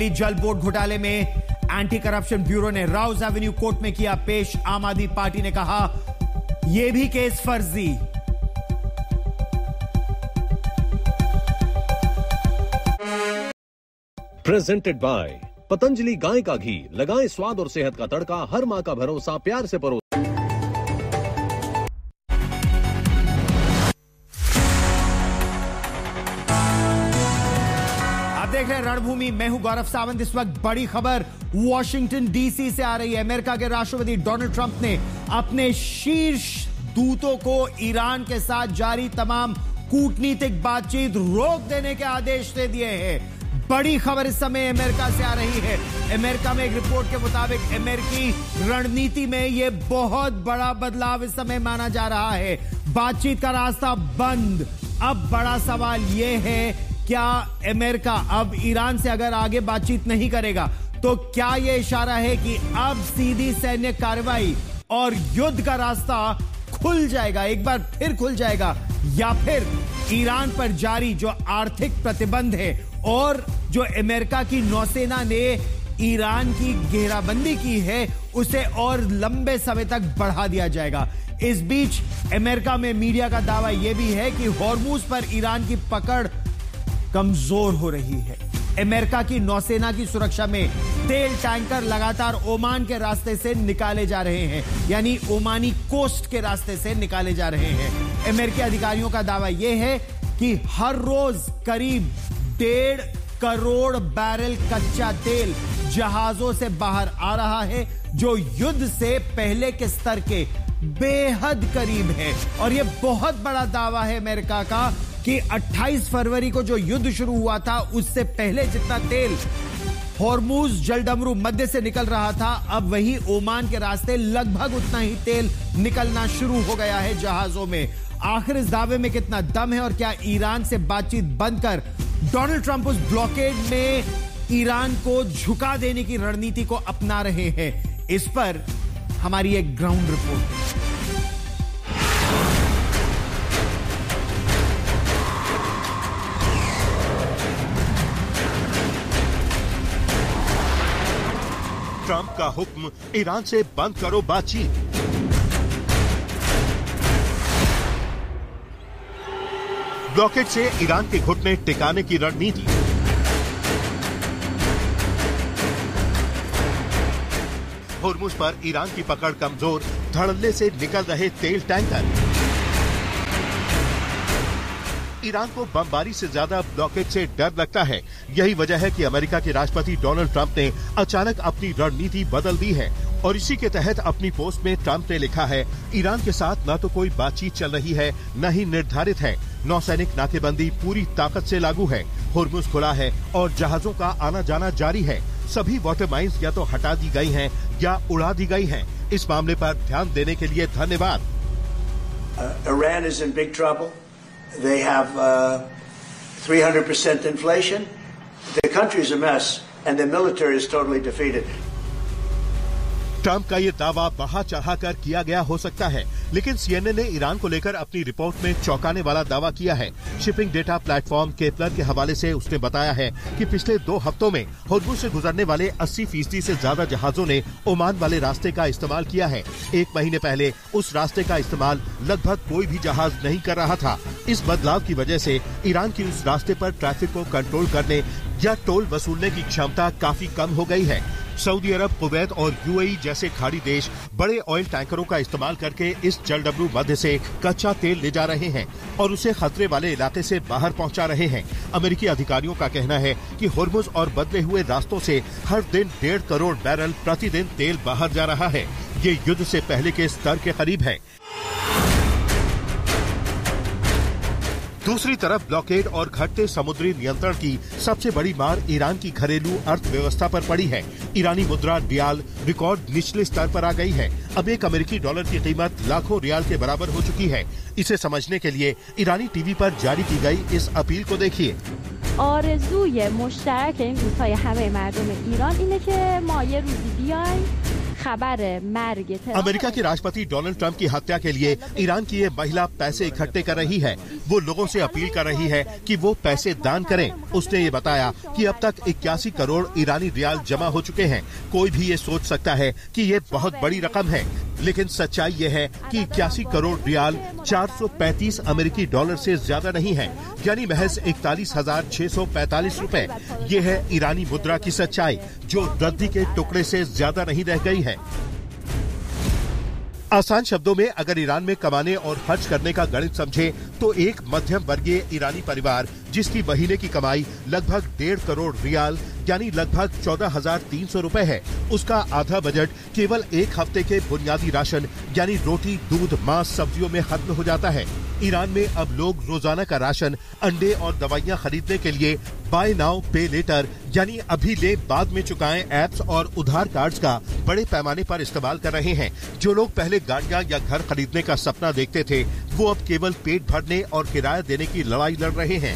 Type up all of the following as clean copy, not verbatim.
जल बोर्ड घोटाले में एंटी करप्शन ब्यूरो ने राउज एवेन्यू कोर्ट में किया पेश। आम आदमी पार्टी ने कहा यह भी केस फर्जी। प्रेजेंटेड बाय पतंजलि गाय का घी, लगाएं स्वाद और सेहत का तड़का, हर मां का भरोसा, प्यार से परोस। देख रहे हैं रणभूमि, मैं हूं गौरव सावंत। इस वक्त बड़ी खबर वॉशिंगटन डीसी से आ रही है। अमेरिका के राष्ट्रपति डोनाल्ड ट्रंप ने अपने शीर्ष दूतों को ईरान के साथ जारी तमाम कूटनीतिक बातचीत रोक देने के आदेश दे दिए हैं। बड़ी खबर इस समय अमेरिका से आ रही है। अमेरिका में एक रिपोर्ट के मुताबिक अमेरिकी रणनीति में यह बहुत बड़ा बदलाव इस समय माना जा रहा है। बातचीत का रास्ता बंद। अब बड़ा सवाल यह है, क्या अमेरिका अब ईरान से अगर आगे बातचीत नहीं करेगा तो क्या यह इशारा है कि अब सीधी सैन्य कार्रवाई और युद्ध का रास्ता खुल जाएगा, एक बार फिर खुल जाएगा, या फिर ईरान पर जारी जो आर्थिक प्रतिबंध है और जो अमेरिका की नौसेना ने ईरान की घेराबंदी की है उसे और लंबे समय तक बढ़ा दिया जाएगा। इस बीच अमेरिका में मीडिया का दावा यह भी है कि हॉर्मुज पर ईरान की पकड़ कमजोर हो रही है। अमेरिका की नौसेना की सुरक्षा में तेल टैंकर लगातार ओमान के रास्ते से निकाले जा रहे हैं, यानी ओमानी कोस्ट के रास्ते से निकाले जा रहे हैं। अमेरिकी अधिकारियों का दावा यह है कि हर रोज करीब 1.5 करोड़ बैरल कच्चा तेल जहाजों से बाहर आ रहा है, जो युद्ध से पहले के स्तर के बेहद करीब है। और यह बहुत बड़ा दावा है अमेरिका का कि 28 फरवरी को जो युद्ध शुरू हुआ था उससे पहले जितना तेल हॉर्मुज जलडमरू मध्य से निकल रहा था, अब वही ओमान के रास्ते लगभग उतना ही तेल निकलना शुरू हो गया है जहाजों में। आखिर इस दावे में कितना दम है और क्या ईरान से बातचीत बंद कर डोनाल्ड ट्रंप उस ब्लॉकेड में ईरान को झुका देने की रणनीति को अपना रहे हैं? इस पर हमारी एक ग्राउंड रिपोर्ट। ट्रंप का हुक्म, ईरान से बंद करो बातचीत। ब्लॉकेड से ईरान के घुटने टिकाने की रणनीति। हॉर्मुज पर ईरान की पकड़ कमजोर, धड़ल्ले से निकल रहे तेल टैंकर। ईरान को बमबारी से ज्यादा ब्लॉकेड से डर लगता है। यही वजह है कि अमेरिका के राष्ट्रपति डोनाल्ड ट्रंप ने अचानक अपनी रणनीति बदल दी है और इसी के तहत अपनी पोस्ट में ट्रंप ने लिखा है, ईरान के साथ न तो कोई बातचीत चल रही है, न ही निर्धारित है। नौसैनिक नाकेबंदी पूरी ताकत से लागू है। हॉर्मुज खुला है और जहाजों का आना जाना जारी है। सभी वाटर माइंस या तो हटा दी गई हैं या उड़ा दी गई हैं। इस मामले पर ध्यान देने के लिए धन्यवाद। Iran is in big trouble. They have 300% inflation. The country is a mess and the military is totally defeated. Trump का ये दावा बढ़ा चढ़ाकर किया गया हो सकता है, लेकिन सीएनएन ने ईरान को लेकर अपनी रिपोर्ट में चौंकाने वाला दावा किया है। शिपिंग डेटा प्लेटफॉर्म केपलर के हवाले से उसने बताया है कि पिछले 2 हफ्तों में हॉर्मुज से गुजरने वाले 80% से ज्यादा जहाजों ने ओमान वाले रास्ते का इस्तेमाल किया है। 1 महीने पहले उस रास्ते का इस्तेमाल लगभग कोई भी जहाज नहीं कर रहा था। इस बदलाव की वजह से ईरान की उस रास्ते पर ट्रैफिक को कंट्रोल करने या टोल वसूलने की क्षमता काफी कम हो गई है। सऊदी अरब, कुवैत और यूएई जैसे खाड़ी देश बड़े ऑयल टैंकरों का इस्तेमाल करके इस जलडमरू मध्य से कच्चा तेल ले जा रहे हैं और उसे खतरे वाले इलाके से बाहर पहुंचा रहे हैं। अमेरिकी अधिकारियों का कहना है कि हॉर्मुज और बदले हुए रास्तों से हर दिन 1.5 करोड़ बैरल प्रतिदिन तेल बाहर जा रहा है। ये युद्ध से पहले के स्तर के करीब है। दूसरी तरफ ब्लॉकेड और घटते समुद्री नियंत्रण की सबसे बड़ी मार ईरान की घरेलू अर्थव्यवस्था पर पड़ी है। ईरानी मुद्रा रियाल रिकॉर्ड निचले स्तर पर आ गई है। अब एक अमेरिकी डॉलर की कीमत लाखों रियाल के बराबर हो चुकी है। इसे समझने के लिए ईरानी टीवी पर जारी की गई इस अपील को देखिए। آرزوی مشترک این روزهای همه مردم ایران اینه که ما یه روزی بیایم खबर अमेरिका के राष्ट्रपति डोनाल्ड ट्रंप की हत्या के लिए ईरान की ये महिला पैसे इकट्ठे कर रही है। वो लोगों से अपील कर रही है कि वो पैसे दान करें। उसने ये बताया कि अब तक 81 करोड़ ईरानी रियाल जमा हो चुके हैं। कोई भी ये सोच सकता है कि ये बहुत बड़ी रकम है, लेकिन सच्चाई ये है कि 81 करोड़ रियाल 435 अमेरिकी डॉलर से ज्यादा नहीं है, यानी महज 41,645 रुपए। ये है ईरानी मुद्रा की सच्चाई, जो रद्दी के टुकड़े से ज्यादा नहीं रह गई है। आसान शब्दों में अगर ईरान में कमाने और खर्च करने का गणित समझे तो एक मध्यम वर्गीय ईरानी परिवार जिसकी महीने की कमाई लगभग 1.5 करोड़ रियाल यानी लगभग 14,300 रुपए है, उसका आधा बजट केवल एक हफ्ते के बुनियादी राशन यानी रोटी, दूध, मांस, सब्जियों में खत्म हो जाता है। ईरान में अब लोग रोजाना का राशन, अंडे और दवाइयां खरीदने के लिए बाय नाउ पे लेटर यानी अभी ले बाद में चुकाएं ऐप्स और उधार कार्ड्स का बड़े पैमाने पर इस्तेमाल कर रहे हैं। जो लोग पहले गाड़ियां या घर खरीदने का सपना देखते थे, वो अब केवल पेट भरने और किराया देने की लड़ाई लड़ रहे हैं।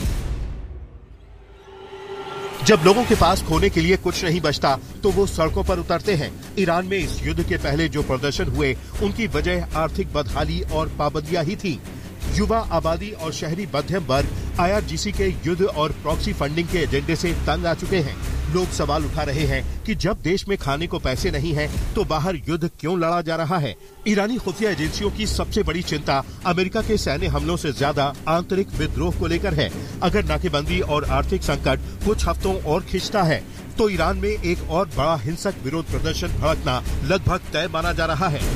जब लोगों के पास खोने के लिए कुछ नहीं बचता तो वो सड़कों पर उतरते हैं। ईरान में इस युद्ध के पहले जो प्रदर्शन हुए, उनकी वजह आर्थिक बदहाली और पाबंदियां ही थी। युवा आबादी और शहरी मध्यम वर्ग IRGC के युद्ध और प्रॉक्सी फंडिंग के एजेंडे से तंग आ चुके हैं। लोग सवाल उठा रहे हैं कि जब देश में खाने को पैसे नहीं हैं, तो बाहर युद्ध क्यों लड़ा जा रहा है। ईरानी खुफिया एजेंसियों की सबसे बड़ी चिंता अमेरिका के सैन्य हमलों से ज्यादा आंतरिक विद्रोह को लेकर है। अगर नाकेबंदी और आर्थिक संकट कुछ हफ्तों और खिंचता है तो ईरान में एक और बड़ा हिंसक विरोध प्रदर्शन भड़कना लगभग तय माना जा रहा है।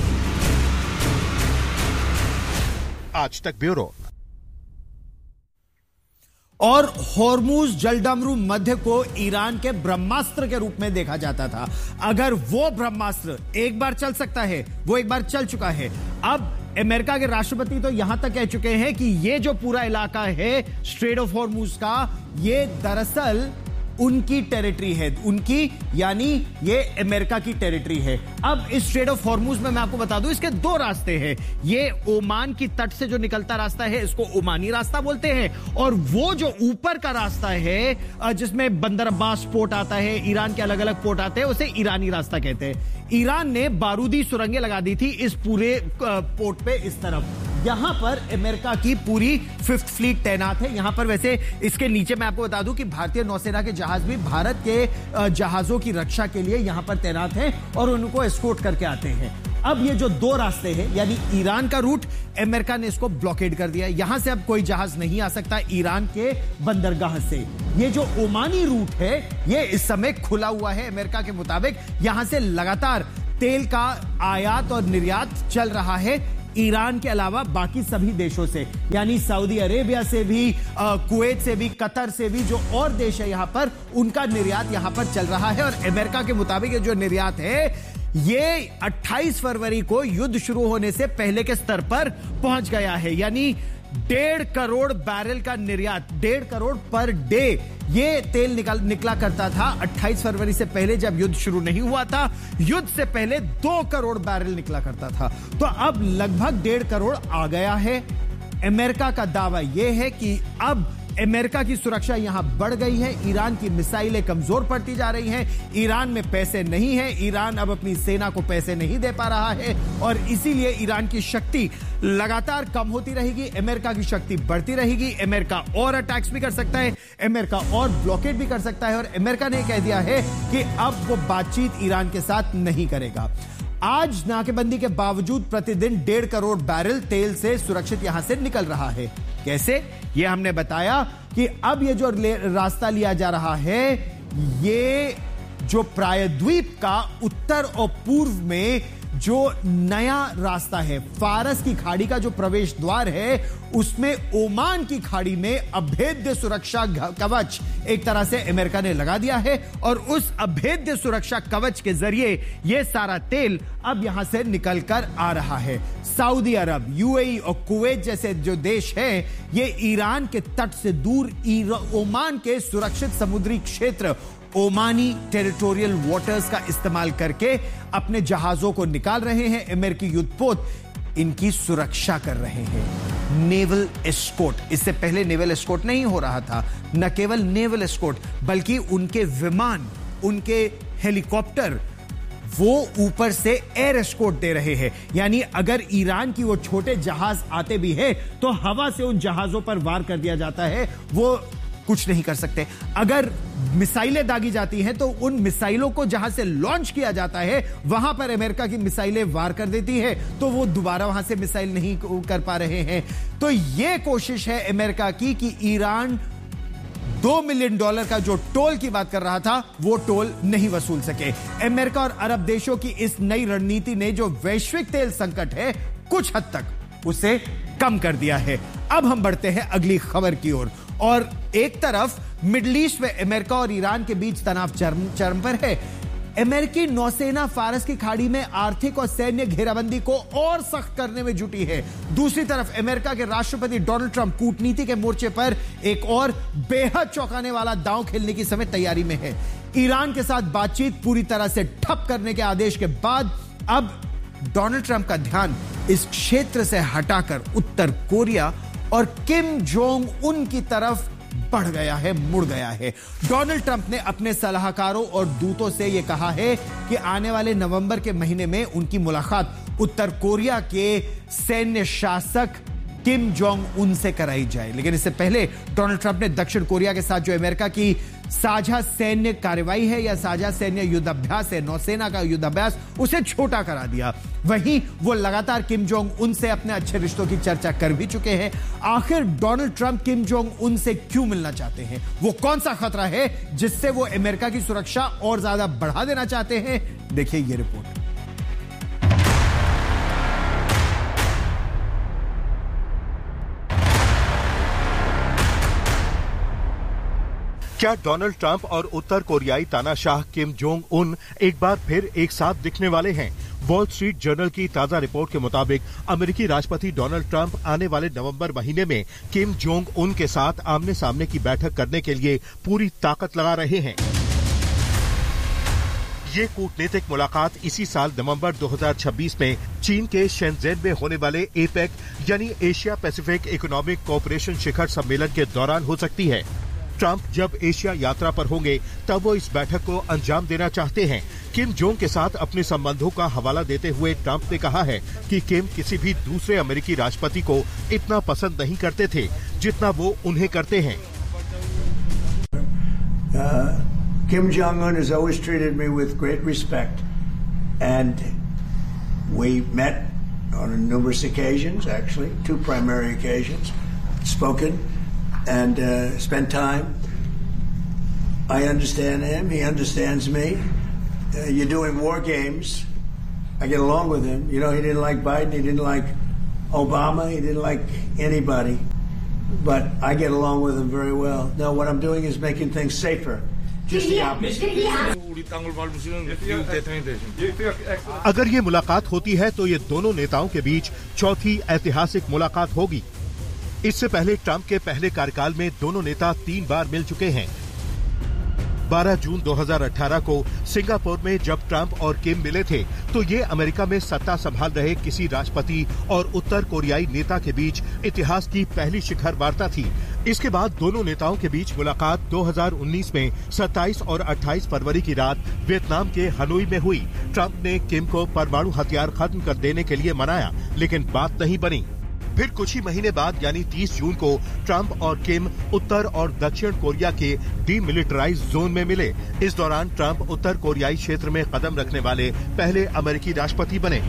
आज तक ब्यूरो। और होर्मुज जलडमरू मध्य को ईरान के ब्रह्मास्त्र के रूप में देखा जाता था। अगर वो ब्रह्मास्त्र एक बार चल सकता है, वो एक बार चल चुका है। अब अमेरिका के राष्ट्रपति तो यहां तक कह चुके हैं कि ये जो पूरा इलाका है स्ट्रेट ऑफ होर्मुज का, ये दरअसल उनकी टेरिटरी है, उनकी यानी ये अमेरिका की टेरिटरी है। अब इस स्ट्रेट ऑफ हॉर्मुज में मैं आपको बता दूं, इसके दो रास्ते हैं। ये ओमान की तट से जो निकलता रास्ता है, इसको ओमानी रास्ता बोलते हैं, और वो जो ऊपर का रास्ता है जिसमें बंदर अब्बास पोर्ट आता है, ईरान के अलग अलग पोर्ट आते हैं, उसे ईरानी रास्ता कहते हैं। ईरान ने बारूदी सुरंगें लगा दी थी इस पूरे पोर्ट पे इस तरफ। यहां पर अमेरिका की पूरी 5th फ्लीट तैनात है। यहां पर वैसे इसके नीचे मैं आपको बता दूं कि भारतीय नौसेना के जहाज भी भारत के जहाजों की रक्षा के लिए यहां पर तैनात हैं और उनको एस्कॉर्ट करके आते हैं। अब ये जो दो रास्ते हैं, यानी ईरान का रूट, अमेरिका ने इसको ब्लॉकेड कर दिया। यहां से अब कोई जहाज नहीं आ सकता ईरान के बंदरगाह से। ये जो ओमानी रूट है, ये इस समय खुला हुआ है अमेरिका के मुताबिक। यहां से लगातार तेल का आयात और निर्यात चल रहा है ईरान के अलावा बाकी सभी देशों से, यानी सऊदी अरेबिया से भी, कुवैत से भी, कतर से भी, जो और देश है यहां पर, उनका निर्यात यहां पर चल रहा है। और अमेरिका के मुताबिक ये जो निर्यात है, ये 28 फरवरी को युद्ध शुरू होने से पहले के स्तर पर पहुंच गया है। यानी 1.5 करोड़ बैरल का निर्यात, 1.5 करोड़ पर डे ये तेल निकला करता था 28 फरवरी से पहले, जब युद्ध शुरू नहीं हुआ था। युद्ध से पहले 2 करोड़ बैरल निकला करता था। तो अब लगभग 1.5 करोड़ आ गया है। अमेरिका का दावा यह है कि अब अमेरिका की सुरक्षा यहां बढ़ गई है। ईरान की मिसाइलें कमजोर पड़ती जा रही हैं। ईरान में पैसे नहीं है, ईरान अब अपनी सेना को पैसे नहीं दे पा रहा है, और इसीलिए ईरान की शक्ति लगातार कम होती रहेगी, अमेरिका की शक्ति बढ़ती रहेगी। अमेरिका और अटैक्स भी कर सकता है, अमेरिका और ब्लॉकेड भी कर सकता है, और अमेरिका ने कह दिया है कि अब वो बातचीत ईरान के साथ नहीं करेगा। आज नाकेबंदी के बावजूद प्रतिदिन 1.5 करोड़ बैरल तेल से सुरक्षित यहां से निकल रहा है। कैसे? ये हमने बताया कि अब ये जो रास्ता लिया जा रहा है, ये जो प्रायद्वीप का उत्तर और पूर्व में जो नया रास्ता है, फारस की खाड़ी का जो प्रवेश द्वार है, उसमें ओमान की खाड़ी में अभेद्य सुरक्षा कवच एक तरह से अमेरिका ने लगा दिया है, और उस अभेद्य सुरक्षा कवच के जरिए यह सारा तेल अब यहां से निकलकर आ रहा है। सऊदी अरब, यूएई और कुवैत जैसे जो देश हैं, ये ईरान के तट से दूर ओमान के सुरक्षित समुद्री क्षेत्र, ओमानी टेरिटोरियल वाटर्स का इस्तेमाल करके अपने जहाजों को निकाल रहे हैं। अमेरिकी युद्धपोत इनकी सुरक्षा कर रहे हैं। नेवल एस्कॉर्ट, इससे पहले नेवल एस्कॉर्ट नहीं हो रहा था। न केवल नेवल एस्कॉर्ट, बल्कि उनके विमान, उनके हेलीकॉप्टर वो ऊपर से एयर एस्कॉर्ट दे रहे हैं। यानी अगर ईरान की वो छोटे जहाज आते भी है तो हवा से उन जहाजों पर वार कर दिया जाता है, वो कुछ नहीं कर सकते। अगर मिसाइलें दागी जाती हैं तो उन मिसाइलों को जहां से लॉन्च किया जाता है वहां पर अमेरिका की मिसाइलें वार कर देती है, तो वो दोबारा वहां से मिसाइल नहीं कर पा रहे हैं। तो यह कोशिश है अमेरिका की कि ईरान $2 मिलियन का जो टोल की बात कर रहा था वो टोल नहीं वसूल सके। अमेरिका और अरब देशों की इस नई रणनीति ने जो वैश्विक तेल संकट है कुछ हद तक उसे कम कर दिया है। अब हम बढ़ते हैं अगली खबर की ओर। और एक तरफ मिडिल ईस्ट में अमेरिका और ईरान के बीच तनाव चरम पर है। अमेरिकी नौसेना फारस की खाड़ी में आर्थिक और सैन्य घेराबंदी को और सख्त करने में जुटी है। दूसरी तरफ अमेरिका के राष्ट्रपति डोनाल्ड ट्रंप कूटनीति के मोर्चे पर एक और बेहद चौंकाने वाला दांव खेलने की समय तैयारी में है। ईरान के साथ बातचीत पूरी तरह से ठप करने के आदेश के बाद अब डोनाल्ड ट्रंप का ध्यान इस क्षेत्र से हटाकर उत्तर कोरिया और किम जोंग उन की तरफ बढ़ गया है, मुड़ गया है। डोनाल्ड ट्रंप ने अपने सलाहकारों और दूतों से यह कहा है कि आने वाले नवंबर के महीने में उनकी मुलाकात उत्तर कोरिया के सैन्य शासक किम जोंग उन से कराई जाए। लेकिन इससे पहले डोनाल्ड ट्रंप ने दक्षिण कोरिया के साथ जो अमेरिका की साझा सैन्य कार्रवाई है या साझा सैन्य युद्धाभ्यास है, नौसेना का युद्धाभ्यास, उसे छोटा करा दिया। वहीं वो लगातार किम जोंग उन से अपने अच्छे रिश्तों की चर्चा कर भी चुके हैं। आखिर Donald Trump Kim Jong Un से क्यों मिलना चाहते हैं? वो कौन सा खतरा है जिससे वो अमेरिका की सुरक्षा और ज्यादा बढ़ा देना चाहते हैं? देखिए ये रिपोर्ट। क्या डोनाल्ड ट्रंप और उत्तर कोरियाई तानाशाह किम जोंग उन एक बार फिर एक साथ दिखने वाले हैं? वॉल स्ट्रीट जर्नल की ताजा रिपोर्ट के मुताबिक अमेरिकी राष्ट्रपति डोनाल्ड ट्रंप आने वाले नवंबर महीने में किम जोंग उन के साथ आमने सामने की बैठक करने के लिए पूरी ताकत लगा रहे हैं। ये कूटनीतिक मुलाकात इसी साल नवंबर 2026 में चीन के शेंज़ेन में होने वाले एपेक यानी एशिया पैसिफिक इकोनॉमिक कोऑपरेशन शिखर सम्मेलन के दौरान हो सकती है। ट्रंप जब एशिया यात्रा पर होंगे तब वो इस बैठक को अंजाम देना चाहते हैं। किम जोंग के साथ अपने संबंधों का हवाला देते हुए ट्रंप ने कहा है कि किम किसी भी दूसरे अमेरिकी राष्ट्रपति को इतना पसंद नहीं करते थे जितना वो उन्हें करते हैं। Kim Jong-un has always treated me with great respect, and we met on numerous occasions, actually 2 primary occasions, spoken and spent time. I understand him, he understands me. You're doing war games. I get along with him. You know, he didn't like Biden, he didn't like Obama, he didn't like anybody, but I get along with him very well. Now what I'm doing is making things safer. अगर ये मुलाकात होती है तो ये दोनों नेताओं के बीच चौथी ऐतिहासिक मुलाकात होगी। इससे पहले ट्रंप के पहले कार्यकाल में दोनों नेता 3 बार मिल चुके हैं। 12 जून 2018 को सिंगापुर में जब ट्रंप और किम मिले थे तो ये अमेरिका में सत्ता संभाल रहे किसी राष्ट्रपति और उत्तर कोरियाई नेता के बीच इतिहास की पहली शिखर वार्ता थी। इसके बाद दोनों नेताओं के बीच मुलाकात 2019 में 27 और 28 फरवरी की रात वियतनाम के हनोई में हुई। ट्रंप ने किम को परमाणु हथियार खत्म कर देने के लिए मनाया, लेकिन बात नहीं बनी। फिर कुछ ही महीने बाद यानी 30 जून को ट्रंप और किम उत्तर और दक्षिण कोरिया के डीमिलिटराइज जोन में मिले। इस दौरान ट्रंप उत्तर कोरियाई क्षेत्र में कदम रखने वाले पहले अमेरिकी राष्ट्रपति बने।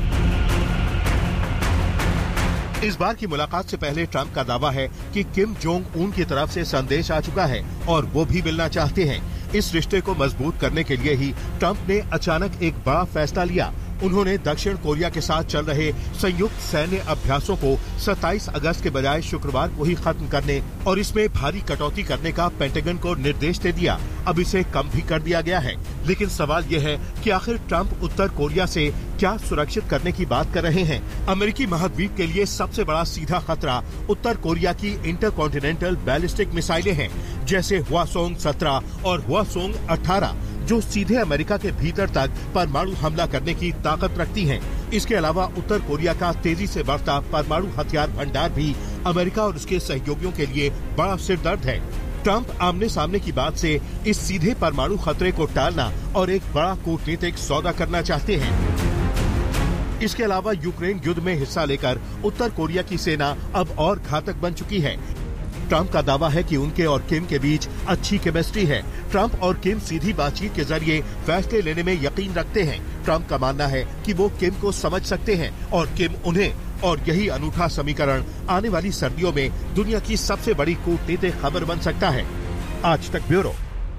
इस बार की मुलाकात से पहले ट्रंप का दावा है कि किम जोंग उन की तरफ से संदेश आ चुका है और वो भी मिलना चाहते हैं। इस रिश्ते को मजबूत करने के लिए ही ट्रंप ने अचानक एक बड़ा फैसला लिया। उन्होंने दक्षिण कोरिया के साथ चल रहे संयुक्त सैन्य अभ्यासों को 27 अगस्त के बजाय शुक्रवार को ही खत्म करने और इसमें भारी कटौती करने का पेंटागन को निर्देश दे दिया। अब इसे कम भी कर दिया गया है। लेकिन सवाल यह है कि आखिर ट्रंप उत्तर कोरिया से क्या सुरक्षित करने की बात कर रहे हैं? अमेरिकी महाद्वीप के लिए सबसे बड़ा सीधा खतरा उत्तर कोरिया की इंटरकॉन्टिनेंटल बैलिस्टिक मिसाइलें हैं, जैसे हवासोंग 17 और हवासोंग 18, जो सीधे अमेरिका के भीतर तक परमाणु हमला करने की ताकत रखती हैं। इसके अलावा उत्तर कोरिया का तेजी से बढ़ता परमाणु हथियार भंडार भी अमेरिका और उसके सहयोगियों के लिए बड़ा सिरदर्द है। ट्रंप आमने सामने की बात से इस सीधे परमाणु खतरे को टालना और एक बड़ा कूटनीतिक सौदा करना चाहते हैं। इसके अलावा यूक्रेन युद्ध में हिस्सा लेकर उत्तर कोरिया की सेना अब और घातक बन चुकी है। ट्रंप का दावा है कि उनके और किम के बीच अच्छी केमिस्ट्री है। ट्रंप और किम सीधी बातचीत के जरिए फैसले लेने में यकीन रखते हैं। ट्रंप का मानना है कि वो किम को समझ सकते हैं और किम उन्हें, और यही अनूठा समीकरण आने वाली सर्दियों में दुनिया की सबसे बड़ी कूटनीतिक खबर बन सकता है। आज तक ब्यूरो।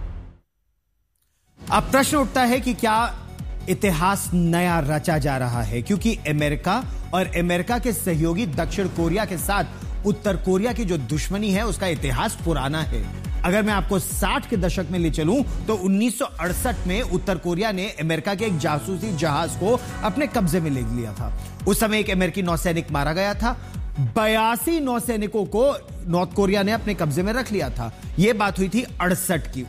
अब प्रश्न उठता है कि क्या इतिहास नया रचा जा रहा है, क्योंकि अमेरिका और अमेरिका के सहयोगी दक्षिण कोरिया के साथ उत्तर कोरिया की जो दुश्मनी है उसका इतिहास पुराना है। अगर मैं आपको 60 के दशक में ले चलूं तो 1968 में उत्तर कोरिया ने अमेरिका के एक जासूसी जहाज को अपने कब्जे में ले लिया था। उस समय एक अमेरिकी नौसैनिक मारा गया था। 82 नौसैनिकों को नॉर्थ कोरिया ने अपने कब्जे में रख लिया था। यह बात हुई थी 68 की।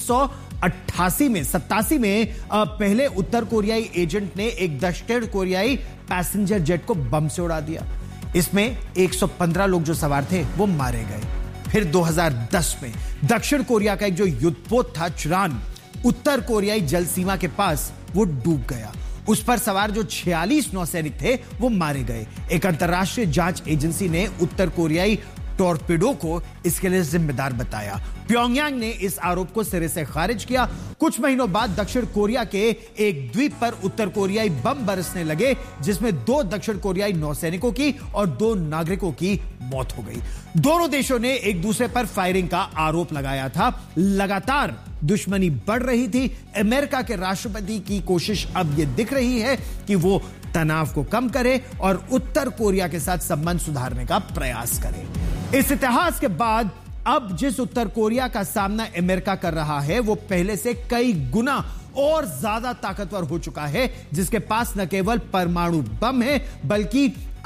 87 में पहले उत्तर कोरियाई एजेंट ने एक दक्षिण कोरियाई पैसेंजर जेट को बम से उड़ा दिया। इसमें 115 लोग जो सवार थे वो मारे गए। फिर 2010 में दक्षिण कोरिया का एक जो युद्धपोत था चुरान, उत्तर कोरियाई जल सीमा के पास वो डूब गया। उस पर सवार जो 46 नौसैनिक थे वो मारे गए। एक अंतर्राष्ट्रीय जांच एजेंसी ने उत्तर कोरियाई टॉर्पेडो को इसके लिए जिम्मेदार बताया। प्योंगयांग ने इस आरोप को सिरे से खारिज किया। कुछ महीनों बाद दक्षिण कोरिया के एक द्वीप पर उत्तर कोरियाई बम बरसने लगे, जिसमें 2 दक्षिण कोरियाई नौसैनिकों की और 2 नागरिकों की मौत हो गई। दोनों देशों ने एक दूसरे पर फायरिंग का आरोप लगाया था। लगातार दुश्मनी बढ़ रही थी। अमेरिका के राष्ट्रपति की कोशिश अब यह दिख रही है कि वो तनाव को कम करे और उत्तर कोरिया के साथ संबंध सुधारने का प्रयास करे। इस इतिहास के बाद अब जिस उत्तर कोरिया का सामना अमेरिका कर रहा है वो पहले से कई गुना और ज्यादा ताकतवर हो चुका है, जिसके पास न केवल परमाणु बम है बल्कि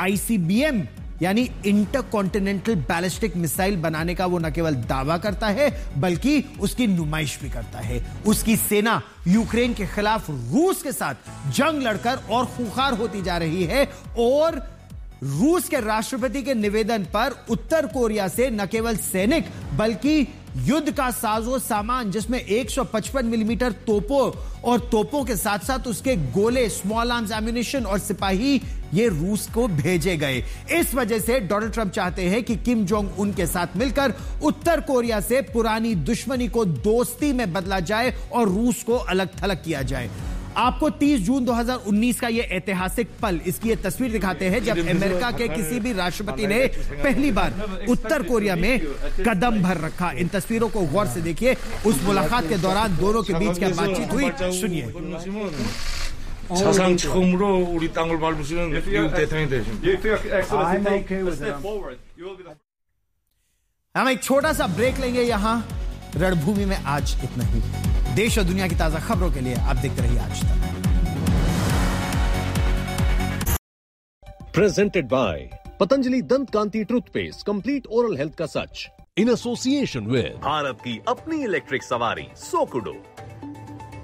ICBM यानी इंटरकॉन्टिनेंटल बैलिस्टिक मिसाइल बनाने का वो न केवल दावा करता है बल्कि उसकी नुमाइश भी करता है। उसकी सेना यूक्रेन के खिलाफ रूस के साथ जंग लड़कर और खूंखार होती जा रही है और रूस के राष्ट्रपति के निवेदन पर उत्तर कोरिया से न केवल सैनिक बल्कि युद्ध का साजो सामान, जिसमें 155 मिलीमीटर तोपों और तोपों के साथ साथ उसके गोले, स्मॉल आर्म्स एम्यूनिशन और सिपाही ये रूस को भेजे गए। इस वजह से डोनाल्ड ट्रंप चाहते हैं कि किम जोंग उन के साथ मिलकर उत्तर कोरिया से पुरानी दुश्मनी को दोस्ती में बदला जाए और रूस को अलग थलग किया जाए। आपको 30 जून 2019 का यह ऐतिहासिक पल, इसकी यह तस्वीर दिखाते हैं जब अमेरिका के किसी भी राष्ट्रपति ने पहली बार उत्तर कोरिया में कदम भर रखा। इन तस्वीरों को गौर से देखिए। उस मुलाकात के दौरान दोनों के बीच क्या बातचीत हुई, सुनिए। 사상 처음으로 우리 땅을 밟으시는 미국 대통령이 되십니다. हम एक छोटा सा ब्रेक लेंगे यहां रणभूमि में। आज इतना ही। देश और दुनिया की ताजा खबरों के लिए आप देखते रहिए आज तक। प्रेजेंटेड बाय पतंजलि दंत कांति टूथपेस्ट, कंप्लीट ओरल हेल्थ का सच, इन एसोसिएशन विद भारत की अपनी इलेक्ट्रिक सवारी सोकुडो।